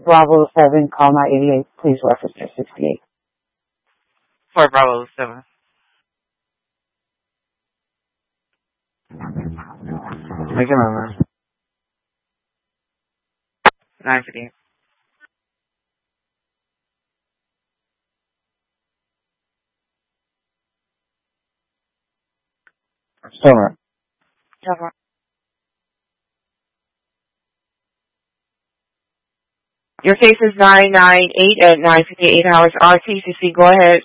Bravo 7, call 988. Please reference 68. For Bravo 7. Make a number. 958. Summer. Cover. Your case is 998 at 958 hours RTCC. Go ahead.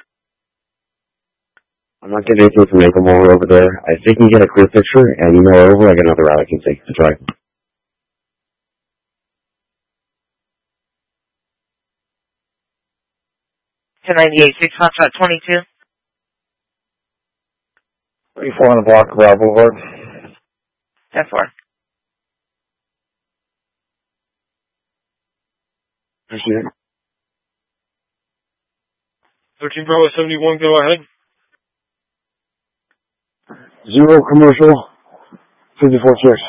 I'm not getting anything from Ankle Mower over there. If they can get a clear picture and email it over, I got another route I can take to try. 1098, 6 Foxtrot 22. 34 on the block, Rob Boulevard. 10-4. Appreciate it. 13 Bravo 71, go ahead. 0 commercial, 54 checks.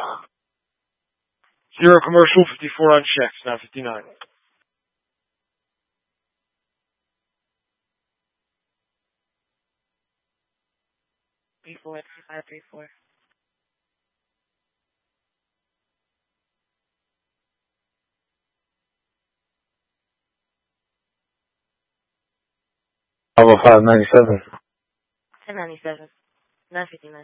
0 commercial, 54 on checks, now 59. Three-four, 3534. Bravo 597. 1097. 959.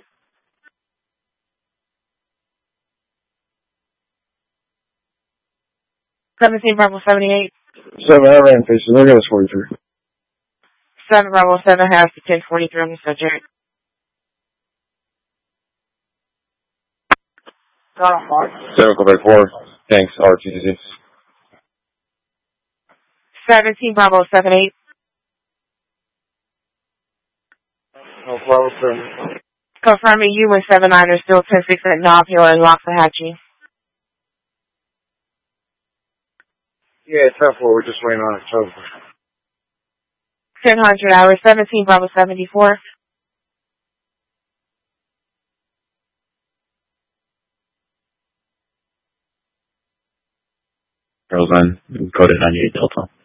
Seventeen Bravo 78. 7 I ran faces. I got a 43. 7 Bravo 7 has to 1043 on the subject. Got a heart. 7 Quebec 4. Thanks, RTCC. 17 Bravo 78. No Bravo 7. Confirming you and 79 are still 10-6 at Knob Hill and Loxahatchee. Yeah, 10-4. We're just waiting on it. 1000 hours. 17 Bravo 74. Roseline, coded 98 Delta.